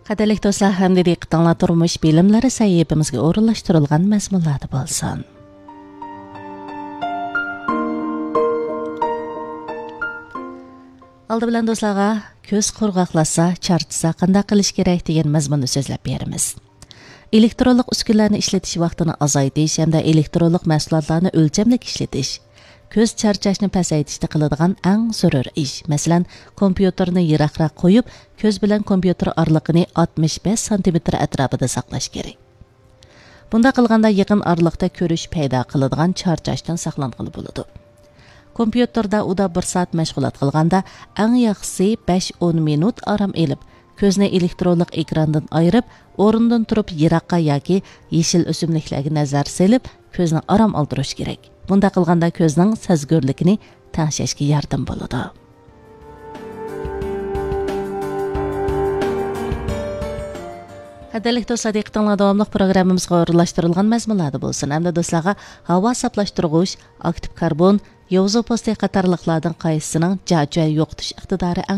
Qadirlik do'stlar, hamda diqqatinglar turmush bilimlari sahifamizga o'rinlashtirilgan mazmunlarda bo'lsin. Aldı bilan do'stlarga ko'z qurg'oqlasa, charchsa qanday qilish kerak degan mazmunni so'zlab beramiz. Elektronlik uskunalarni ishlatish vaqtini azaytish hamda elektronlik mahsulotlarni o'lchamlik ishlatish ko'z charchashni pasaytishda qiladigan eng zarur ish. Masalan, kompyuterni yiroqroq qo'yib, ko'z bilan kompyuter oraliqini 65 sm atrofida saqlash kerak. Bunda qilganda yaqin oraliqda ko'rish paydo qiladigan charchashdan saqlanqili bo'ladi. Kompyuterda uda 1 soat mashg'ulot qilganda eng yaxshisi 5-10 minut orom elib, ko'zni elektronlik ekrandan ayirib, o'rnidan turib yiroqqa yoki yeshil o'simliklarga nazar selib, ko'zni orom oldirish kerak. Bunda qilganda ko'zning sezgurligini tanishga yordam bo'ladi. Qadirlik do'stlar, diqqatinglar davomli programmamizga o'rinlashtirilgan mazmunlarda bo'lsin. Hamda do'stlarga havo saqlashtirg'ich, aktiv karbon, yo'zo posti qatorliqlardan qaysisining joy yo'qotish iqtidori